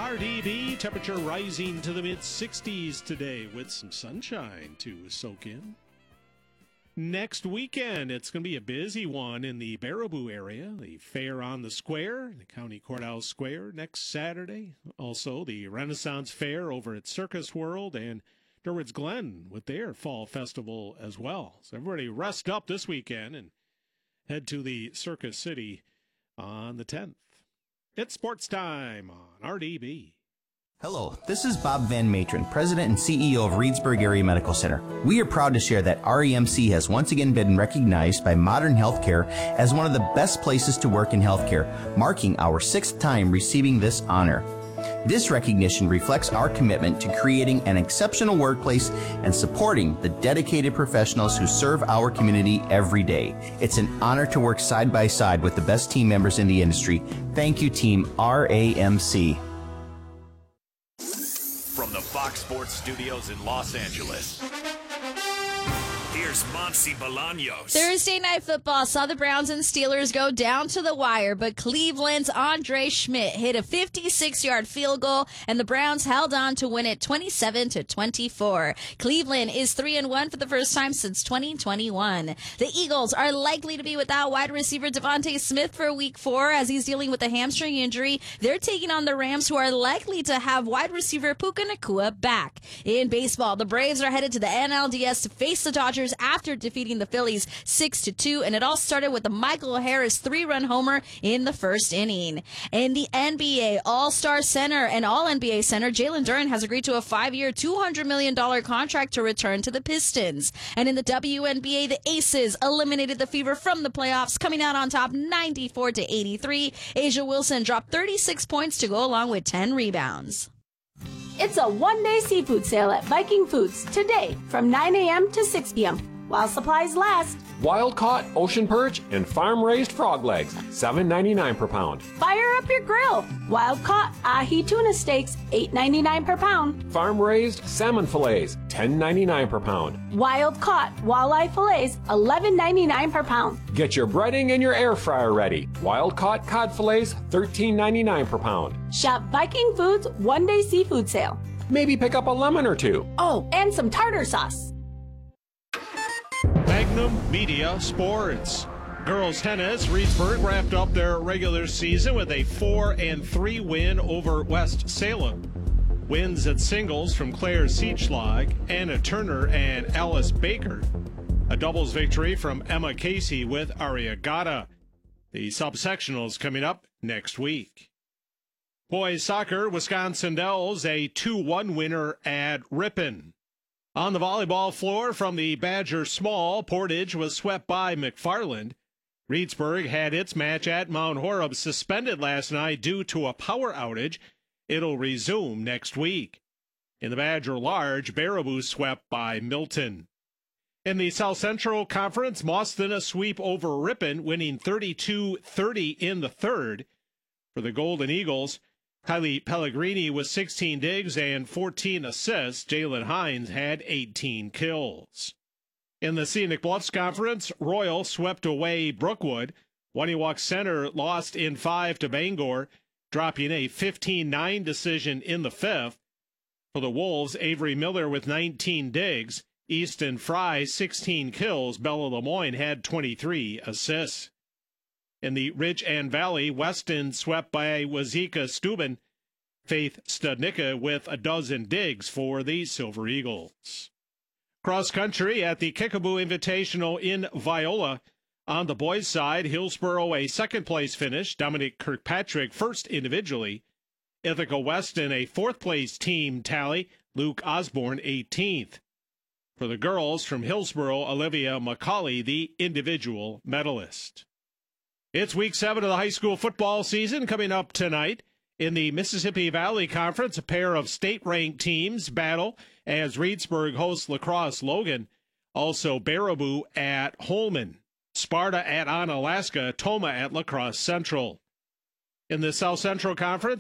RDB, temperature rising to the mid-60s today with some sunshine to soak in. Next weekend, it's going to be a busy one in the Baraboo area. The Fair on the Square, the County Courthouse Square next Saturday. Also, the Renaissance Fair over at Circus World and Durward's Glen with their fall festival as well. So everybody rest up this weekend and head to the Circus City on the 10th. It's sports time on RDB. Hello, this is Bob Van Matron, President and CEO of Reedsburg Area Medical Center. We are proud to share that REMC has once again been recognized by Modern Healthcare as one of the best places to work in healthcare, marking our 6th time receiving this honor. This recognition reflects our commitment to creating an exceptional workplace and supporting the dedicated professionals who serve our community every day. It's an honor to work side by side with the best team members in the industry. Thank you, Team RAMC. From the Fox Sports Studios in Los Angeles, here's Monty Bolaños. Thursday Night Football saw the Browns and Steelers go down to the wire, but Cleveland's Andre Schmidt hit a 56-yard field goal, and the Browns held on to win it 27-24. Cleveland is 3-1 for the first time since 2021. The Eagles are likely to be without wide receiver Devontae Smith for Week 4 as he's dealing with a hamstring injury. They're taking on the Rams, who are likely to have wide receiver Puka Nacua back. In baseball, the Braves are headed to the NLDS to face the Dodgers after defeating the Phillies 6-2, and it all started with a Michael Harris 3-run homer in the first inning. In the NBA All-Star Center and All-NBA Center, Jalen Duren has agreed to a 5-year, $200 million contract to return to the Pistons. And in the WNBA, the Aces eliminated the Fever from the playoffs, coming out on top 94-83. A'ja Wilson dropped 36 points to go along with 10 rebounds. It's a one-day seafood sale at Viking Foods today from 9 a.m. to 6 p.m. while supplies last. Wild-caught ocean perch and farm-raised frog legs, $7.99 per pound. Fire up your grill. Wild-caught ahi tuna steaks, $8.99 per pound. Farm-raised salmon fillets, $10.99 per pound. Wild-caught walleye fillets, $11.99 per pound. Get your breading and your air fryer ready. Wild-caught cod fillets, $13.99 per pound. Shop Viking Foods one-day seafood sale. Maybe pick up a lemon or two. Oh, and some tartar sauce. Magnum Media Sports. Girls tennis, Reedsburg wrapped up their regular season with a 4-3 win over West Salem. Wins at singles from Claire Seachlag, Anna Turner, and Alice Baker. A doubles victory from Emma Casey with Ariagata. The subsectionals coming up next week. Boys soccer, Wisconsin Dells, a 2-1 winner at Ripon. On the volleyball floor from the Badger Small, Portage was swept by McFarland. Reedsburg had its match at Mount Horeb suspended last night due to a power outage. It'll resume next week. In the Badger Large, Baraboo swept by Milton. In the South Central Conference, Mauston a sweep over Ripon, winning 32-30 in the third. For the Golden Eagles, Kylie Pellegrini with 16 digs and 14 assists. Jalen Hines had 18 kills. In the Scenic Bluffs Conference, Royal swept away Brookwood. Waniwak Center lost in 5 to Bangor, dropping a 15-9 decision in the fifth. For the Wolves, Avery Miller with 19 digs. Easton Fry, 16 kills. Bella Lemoyne had 23 assists. In the Ridge and Valley, Weston swept by Wazeeka Steuben. Faith Studnicka with a dozen digs for the Silver Eagles. Cross country at the Kickapoo Invitational in Viola. On the boys' side, Hillsboro a second-place finish. Dominic Kirkpatrick first individually. Ithaca Weston a fourth-place team tally. Luke Osborne 18th. For the girls from Hillsboro, Olivia McCauley, the individual medalist. It's week 7 of the high school football season coming up tonight. In the Mississippi Valley Conference, a pair of state-ranked teams battle as Reedsburg hosts La Crosse Logan. Also Baraboo at Holman, Sparta at Onalaska, Toma at La Crosse Central. In the South Central Conference,